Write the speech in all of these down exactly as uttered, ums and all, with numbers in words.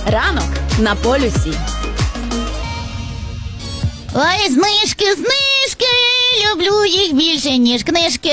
Ранок на полюсі. Ой, знижки, знижки, люблю їх більше, ніж книжки.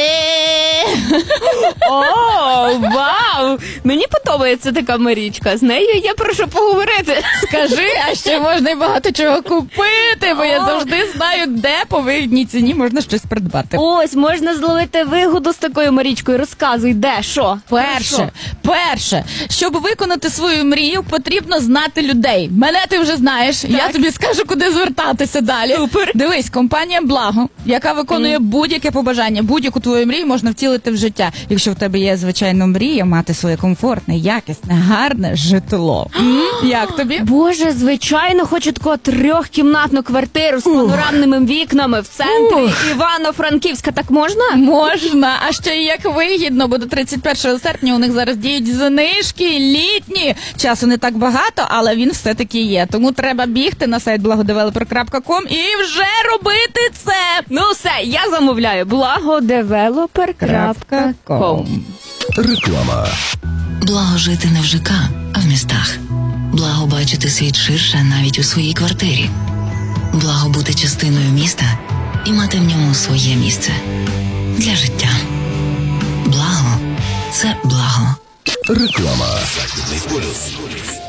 О, вау! Мені подобається така Марічка. З нею є про що поговорити. Скажи, а ще можна й багато чого купити, бо я завжди знаю, де по вигідній ціні можна щось придбати. Ось, можна зловити вигоду з такою Марічкою. Розказуй, де, що? Перше, перше, щоб виконати свою мрію, потрібно знати людей. Мене ти вже знаєш, я тобі скажу, куди звертатися далі. Супер. Дивись, компанія «Благо», яка виконує mm. будь-яке побажання, будь-яку твою мрію можна втілити в життя. Якщо в тебе є, звичайно, мрія мати своє комфортне, якісне, гарне житло. Mm? Як тобі? Боже, звичайно, хочу таку трьохкімнатну квартиру з панорамними вікнами в центрі Ух. Івано-Франківська. Так можна? Можна, а ще й як вигідно, бо до тридцять першого серпня у них зараз діють знижки літні. Часу не так багато, але він все-таки є. Тому треба бігти на сайт благодевелопер крапка ком і вже робити це. Ну все, я замовляю. благодевелопер крапка ком. Реклама. Благо жити не в ЖК, а в містах. Благо бачити світ ширше навіть у своїй квартирі. Благо бути частиною міста і мати в ньому своє місце. Для життя. Благо – це благо. Реклама.